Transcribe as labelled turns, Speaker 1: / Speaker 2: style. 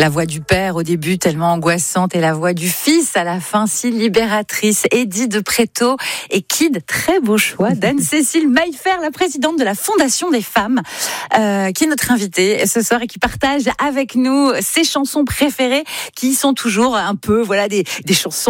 Speaker 1: La voix du père au début tellement angoissante et la voix du fils à la fin si libératrice. Eddie de Pretto et Kid, très beau choix d'Anne-Cécile Maillefer, la présidente de la Fondation des femmes, qui est notre invitée ce soir et qui partage avec nous ses chansons préférées qui sont toujours un peu des chansons